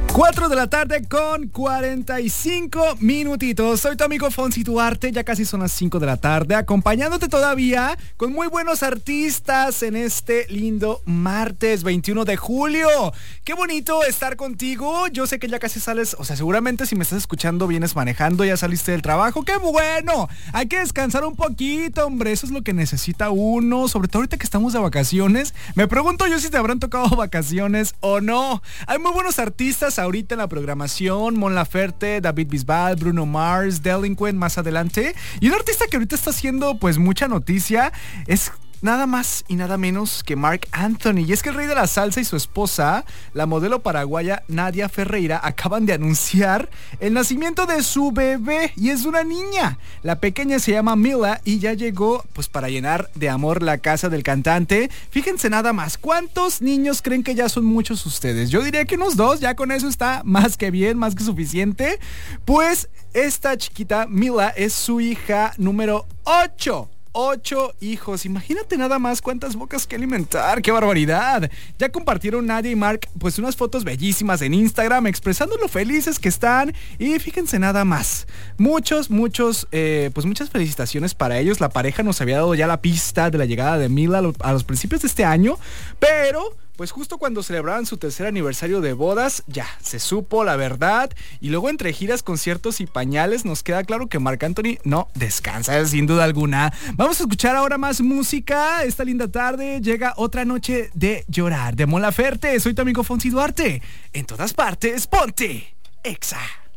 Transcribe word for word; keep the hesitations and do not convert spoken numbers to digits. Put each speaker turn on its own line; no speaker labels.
cuatro de la tarde con cuarenta y cinco minutitos. Soy tu amigo Fonsi Duarte, ya casi son las cinco de la tarde, acompañándote todavía con muy buenos artistas en este lindo martes veintiuno de julio. Qué bonito estar contigo. Yo sé que ya casi sales, o sea, seguramente si me estás escuchando vienes manejando, ya saliste del trabajo. ¡Qué bueno! Hay que descansar un poquito, hombre. Eso es lo que necesita uno, sobre todo ahorita que estamos de vacaciones. Me pregunto yo si te habrán tocado vacaciones o no. Hay muy buenos artistas ahorita en la programación: Mon Laferte, David Bisbal, Bruno Mars, Delinquent más adelante. Y un artista que ahorita está haciendo pues mucha noticia es nada más y nada menos que Marc Anthony. Y es que el rey de la salsa y su esposa, la modelo paraguaya Nadia Ferreira, acaban de anunciar el nacimiento de su bebé, y es una niña. La pequeña se llama Mila y ya llegó pues para llenar de amor la casa del cantante. Fíjense nada más, ¿cuántos niños creen que ya son muchos ustedes? Yo diría que unos dos, ya con eso está más que bien, más que suficiente. Pues esta chiquita Mila es su hija número ocho. Ocho hijos, imagínate nada más cuántas bocas que alimentar, qué barbaridad. Ya compartieron Nadia y Marc pues unas fotos bellísimas en Instagram expresando lo felices que están. Y fíjense nada más, muchos, muchos, eh, pues muchas felicitaciones para ellos. La pareja nos había dado ya la pista de la llegada de Mila a, lo, a los principios de este año, pero pues justo cuando celebraban su tercer aniversario de bodas, ya se supo la verdad. Y luego entre giras, conciertos y pañales, nos queda claro que Marc Anthony no descansa, sin duda alguna. Vamos a escuchar ahora más música. Esta linda tarde llega Otra Noche de Llorar, de Mon Laferte. Soy tu amigo Fonsi Duarte. En todas partes, ponte Exa.